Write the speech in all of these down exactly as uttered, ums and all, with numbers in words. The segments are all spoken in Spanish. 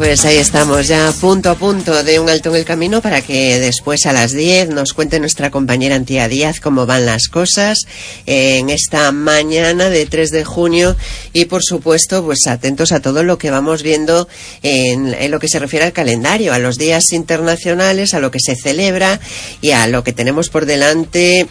Pues ahí estamos, ya punto a punto de un alto en el camino para que después a las diez nos cuente nuestra compañera Antía Díaz cómo van las cosas en esta mañana de tres de junio y por supuesto pues atentos a todo lo que vamos viendo en, en lo que se refiere al calendario, a los días internacionales, a lo que se celebra y a lo que tenemos por delante.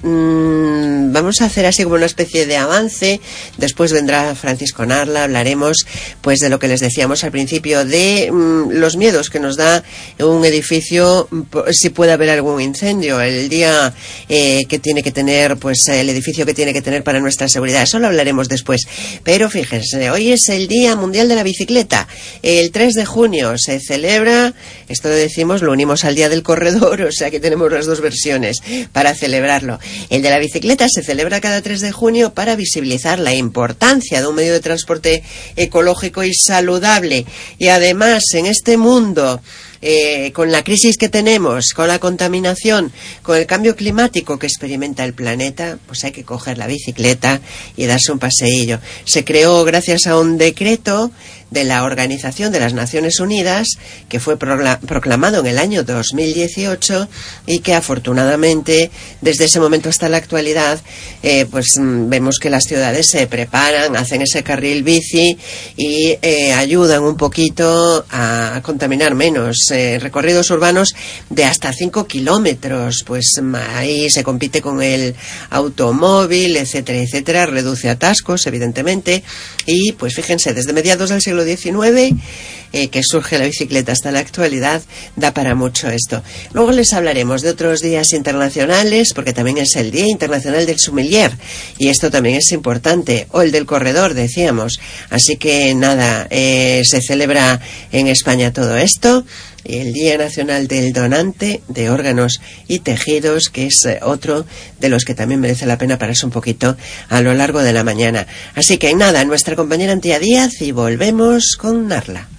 Mmm, vamos a hacer así como una especie de avance, después vendrá Francisco Narla, hablaremos pues de lo que les decíamos al principio de los miedos que nos da un edificio si puede haber algún incendio, el día eh, que tiene que tener, pues el edificio que tiene que tener para nuestra seguridad. Eso lo hablaremos después. Pero fíjense, hoy es el Día Mundial de la Bicicleta. El tres de junio se celebra, esto lo decimos, lo unimos al Día del Corredor, o sea que tenemos las dos versiones para celebrarlo. El de la bicicleta se celebra cada tres de junio para visibilizar la importancia de un medio de transporte ecológico y saludable. Y además, en este mundo, eh, con la crisis que tenemos, con la contaminación, con el cambio climático que experimenta el planeta, pues hay que coger la bicicleta y darse un paseillo. Se creó gracias a un decreto de la Organización de las Naciones Unidas que fue proclamado en el año dos mil dieciocho y que afortunadamente desde ese momento hasta la actualidad eh, pues vemos que las ciudades se preparan, hacen ese carril bici y eh, ayudan un poquito a contaminar menos. Eh, recorridos urbanos de hasta cinco kilómetros, pues ahí se compite con el automóvil, etcétera, etcétera, reduce atascos evidentemente y pues fíjense, desde mediados del siglo diecinueve eh, que surge la bicicleta hasta la actualidad, da para mucho esto. Luego les hablaremos de otros días internacionales, porque también es el Día Internacional del Sommelier, y esto también es importante, o el del corredor, decíamos. Así que nada, eh, se celebra en España todo esto. El Día Nacional del Donante de Órganos y Tejidos, que es otro de los que también merece la pena pararse un poquito a lo largo de la mañana. Así que nada, nuestra compañera Antía Díaz y volvemos con Narla.